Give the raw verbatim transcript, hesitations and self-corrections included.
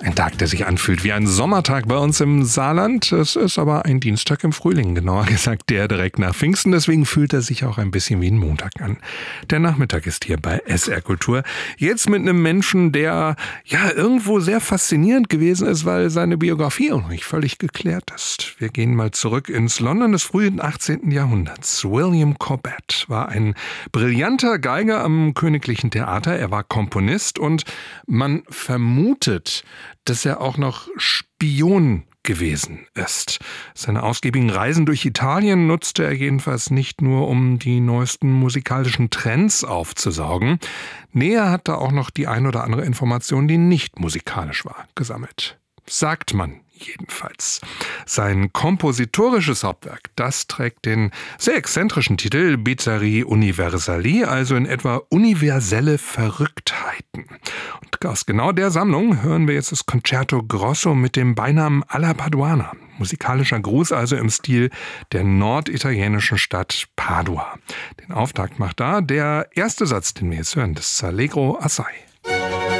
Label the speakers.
Speaker 1: Ein Tag, der sich anfühlt wie ein Sommertag bei uns im Saarland. Es ist aber ein Dienstag im Frühling, genauer gesagt der direkt nach Pfingsten. Deswegen fühlt er sich auch ein bisschen wie ein Montag an. Der Nachmittag ist hier bei S R Kultur. Jetzt mit einem Menschen, der ja irgendwo sehr faszinierend gewesen ist, weil seine Biografie auch noch nicht völlig geklärt ist. Wir gehen mal zurück ins London des frühen achtzehnten Jahrhunderts. William Cobbett war ein brillanter Geiger am Königlichen Theater. Er war Komponist und man vermutet, dass er auch noch Spion gewesen ist. Seine ausgiebigen Reisen durch Italien nutzte er jedenfalls nicht nur, um die neuesten musikalischen Trends aufzusaugen. Nee, er hatte auch noch die ein oder andere Information, die nicht musikalisch war, gesammelt. Sagt man jedenfalls. Sein kompositorisches Hauptwerk, das trägt den sehr exzentrischen Titel Bizarri Universali, also in etwa universelle Verrücktheiten. Und aus genau der Sammlung hören wir jetzt das Concerto Grosso mit dem Beinamen Alla Paduana. Musikalischer Gruß also im Stil der norditalienischen Stadt Padua. Den Auftakt macht da der erste Satz, den wir jetzt hören, das Allegro assai.